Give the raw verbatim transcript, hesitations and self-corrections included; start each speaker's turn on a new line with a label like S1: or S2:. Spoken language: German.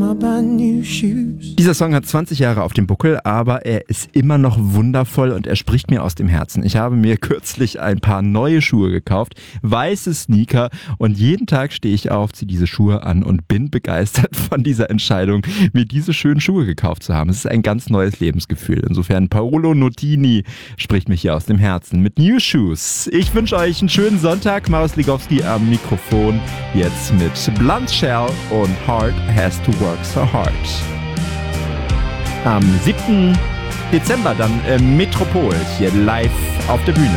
S1: my brand new shoes.
S2: Dieser Song hat zwanzig Jahre auf dem Buckel, aber er ist immer noch wundervoll und er spricht mir aus dem Herzen. Ich habe mir kürzlich ein paar neue Schuhe gekauft, weiße Sneaker, und jeden Tag stehe ich auf, ziehe diese Schuhe an und bin begeistert von dieser Entscheidung, mir diese schönen Schuhe gekauft zu haben. Es ist ein ganz neues Lebensgefühl. Insofern Paolo Nutini spricht mich hier aus dem Herzen mit New Shoes. Ich wünsche euch einen schönen Sonntag. Marius Ligowski am Mikrofon. Jetzt mit Blunt Shell und Heart Has to Work So Hard. Am siebten Dezember dann im Metropol hier live auf der Bühne.